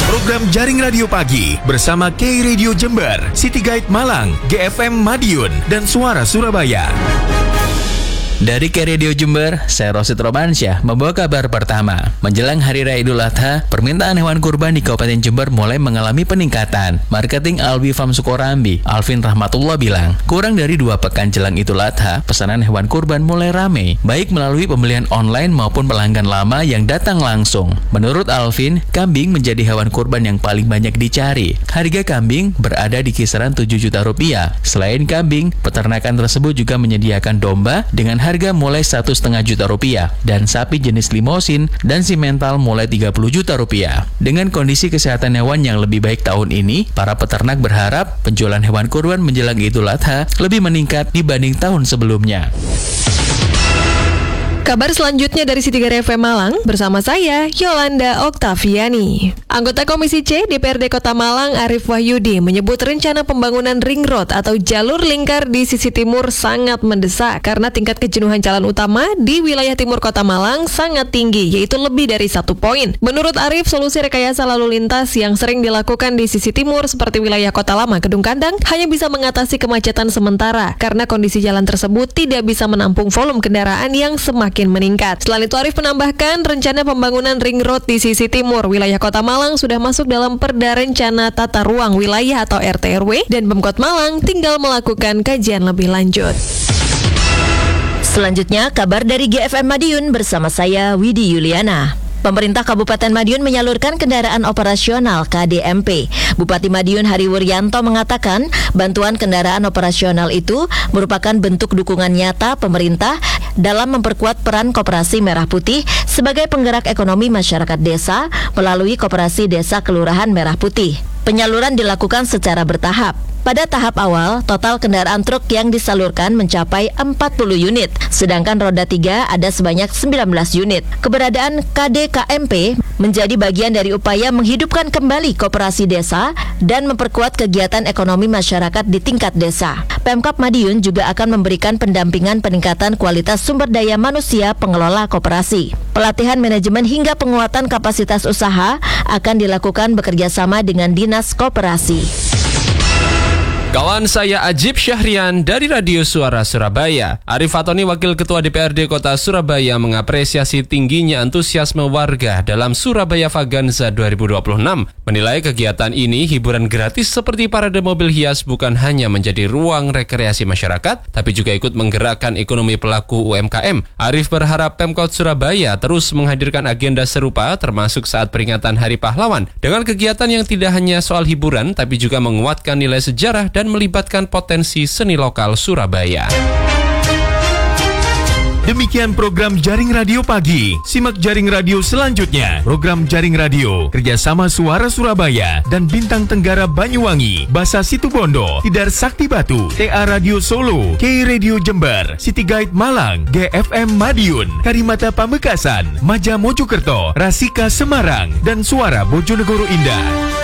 Program Jaring Radio Pagi bersama K Radio Jember, City Guide Malang, GFM Madiun, dan Suara Surabaya. Dari K Radio Jember, saya Rosid Romansyah membawa kabar pertama. Menjelang Hari Raya Idul Adha, permintaan hewan kurban di Kabupaten Jember mulai mengalami peningkatan. Marketing Alwi Farm Sukorambi, Alvin Rahmatullah bilang, kurang dari 2 pekan jelang Idul Adha, pesanan hewan kurban mulai ramai, baik melalui pembelian online maupun pelanggan lama yang datang langsung. Menurut Alvin, kambing menjadi hewan kurban yang paling banyak dicari. Harga kambing berada di kisaran 7 juta rupiah. Selain kambing, peternakan tersebut juga menyediakan domba dengan harga mulai 1,5 juta rupiah dan sapi jenis limosin dan simental mulai 30 juta rupiah. Dengan kondisi kesehatan hewan yang lebih baik tahun ini, para peternak berharap penjualan hewan kurban menjelang Idul Adha lebih meningkat dibanding tahun sebelumnya. Kabar selanjutnya dari City Guide FM Malang bersama saya, Yolanda Oktaviani. Anggota Komisi C DPRD Kota Malang, Arif Wahyudi, menyebut rencana pembangunan ring road atau jalur lingkar di sisi timur sangat mendesak karena tingkat kejenuhan jalan utama di wilayah timur Kota Malang sangat tinggi, yaitu lebih dari 1 poin. Menurut Arif, solusi rekayasa lalu lintas yang sering dilakukan di sisi timur seperti wilayah Kota Lama, Kedung Kandang hanya bisa mengatasi kemacetan sementara karena kondisi jalan tersebut tidak bisa menampung volume kendaraan yang semakin meningkat. Selain itu, Arif menambahkan rencana pembangunan ring road di sisi timur wilayah Kota Malang sudah masuk dalam Perda Rencana Tata Ruang Wilayah atau RTRW dan Pemkot Malang tinggal melakukan kajian lebih lanjut. Selanjutnya, kabar dari GFM Madiun bersama saya, Widi Yuliana. Pemerintah Kabupaten Madiun menyalurkan kendaraan operasional KDMP. Bupati Madiun Hari Wuryanto mengatakan bantuan kendaraan operasional itu merupakan bentuk dukungan nyata pemerintah dalam memperkuat peran Koperasi Merah Putih sebagai penggerak ekonomi masyarakat desa melalui Koperasi Desa Kelurahan Merah Putih. Penyaluran dilakukan secara bertahap. Pada tahap awal, total kendaraan truk yang disalurkan mencapai 40 unit, sedangkan roda 3 ada sebanyak 19 unit. Keberadaan KDKMP menjadi bagian dari upaya menghidupkan kembali koperasi desa dan memperkuat kegiatan ekonomi masyarakat di tingkat desa. Pemkab Madiun juga akan memberikan pendampingan peningkatan kualitas sumber daya manusia pengelola koperasi. Pelatihan manajemen hingga penguatan kapasitas usaha akan dilakukan bekerjasama dengan Dinas Koperasi. Kawan saya Ajib Syahrian dari Radio Suara Surabaya. Arif Fatoni, Wakil Ketua DPRD Kota Surabaya, mengapresiasi tingginya antusiasme warga dalam Surabaya Vaganza 2026. Menilai kegiatan ini hiburan gratis seperti parade mobil hias bukan hanya menjadi ruang rekreasi masyarakat, tapi juga ikut menggerakkan ekonomi pelaku UMKM. Arif berharap Pemkot Surabaya terus menghadirkan agenda serupa termasuk saat peringatan Hari Pahlawan dengan kegiatan yang tidak hanya soal hiburan tapi juga menguatkan nilai sejarah dan melibatkan potensi seni lokal Surabaya. Demikian program Jaring Radio Pagi. Simak Jaring Radio selanjutnya. Program Jaring Radio kerjasama Suara Surabaya dan Bintang Tenggara Banyuwangi, Basa Situbondo, Tidar Sakti Batu, TA Radio Solo, K Radio Jember, City Guide Malang, GFM Madiun, Karimata Pamekasan, Maja Mojokerto, Rasika Semarang, dan Suara Bojonegoro Indah.